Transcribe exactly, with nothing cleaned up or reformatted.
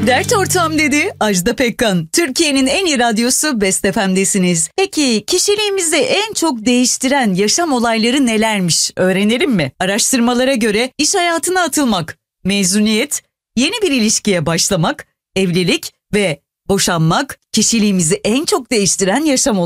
Dert ortağım dedi Ajda Pekkan. Türkiye'nin en iyi radyosu Best F M'desiniz. Peki kişiliğimizi en çok değiştiren yaşam olayları nelermiş? Öğrenelim mi? Araştırmalara göre iş hayatına atılmak, mezuniyet, yeni bir ilişkiye başlamak, evlilik ve boşanmak kişiliğimizi en çok değiştiren yaşam olayları.